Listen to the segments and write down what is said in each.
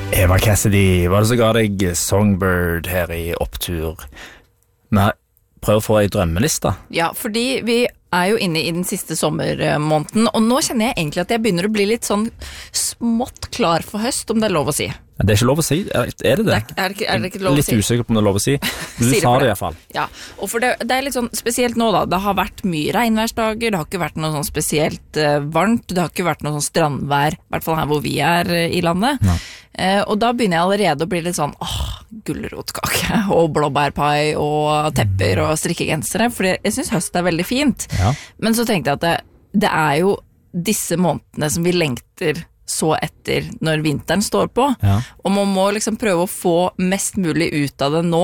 Eva Cassidy, var det så ga deg Songbird her i Opptur? Vi prøver å få en drømmeliste. Ja, fordi vi jo inne i den siste sommermåneden, og nå kjenner jeg egentlig at jeg begynner å bli litt sånn smått klar for høst, om det lov å si. Det ikke lov å si, er det det? Er det ikke lov å si? Litt usikker på om det er lov å si, men du sa det i hvert fall. Ja, og for det litt sånn spesielt nå da, det har vært mye regnværsdager, det har ikke vært noe sånn spesielt varmt, det har ikke vært noe sånn strandvær, i hvert fall her hvor vi i landet. Ja. Og da begynner jeg allerede å bli litt sånn, gulrotkake og blåbærpai og tepper og strikkegensere, for jeg synes høst veldig fint. Ja. Men så tenkte jeg at det jo disse månedene som vi lengter så etter når vinteren står på. Ja. Og man må liksom prøve å få mest mulig ut av det nå,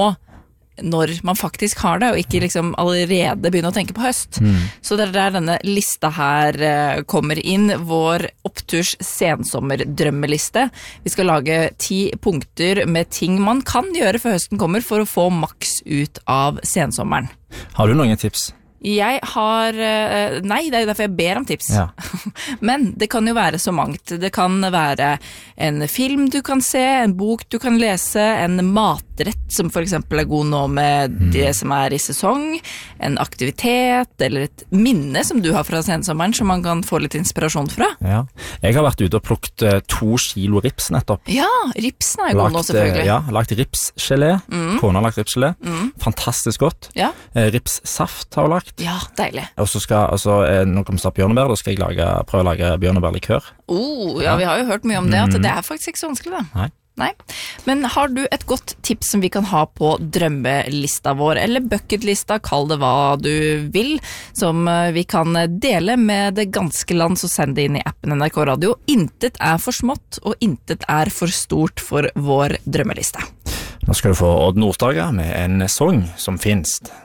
når man faktisk har det, og ikke liksom allerede begynne å tenke på høst. Så det der denne lista her kommer inn, vår Oppturs sensommerdrømmeliste. Vi skal lage 10 punkter med ting man kan gjøre før høsten kommer, for å få maks ut av sensommeren. Har du noen tips? Jeg har, nei, det derfor jeg ber om tips. Ja. Men det kan jo være så mangt. Det kan være en film du kan se, en bok du kan lese, en matrett som for eksempel god nå med det som i sesong, en aktivitet, eller et minne som du har fra sensommeren, som man kan få litt inspirasjon fra. Ja. Jeg har vært ute og plukket 2 kilo rips nettopp. Ja, ripsen god nå selvfølgelig. Ja, lagt ripsgelé. Kona har lagt ripsgelé. Fantastisk godt. Ja. Ripssaft har hun lagt. Ja, deilig. Og så nå kommer det bjørnebær, da skal jeg prøve å lage bjørnebærlikør. Ja, vi har jo hørt mye om det, at det faktisk ikke så vanskelig da. Nei. Men har du et godt tips som vi kan ha på drømmelista vår, eller bucketlista, kall det hva du vil, som vi kan dele med det ganske land, så send det inn i appen NRK Radio. Intet for smått, og intet for stort for vår drømmeliste. Nå skal du få Odd Nordstoga med en sang som finnes.